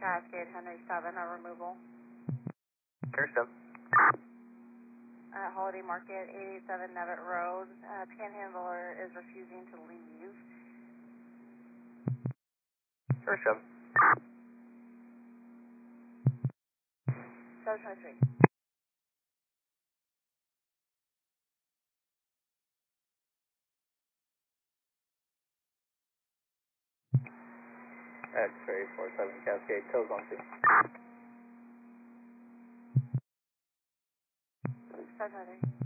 Cascade Henry 7, a removal. Kirsten. Holiday Market, 887 Nevitt Road. Panhandler is refusing to leave. Kirsten. 723. X-ray 47 Cascade, Codes 1-2. 723.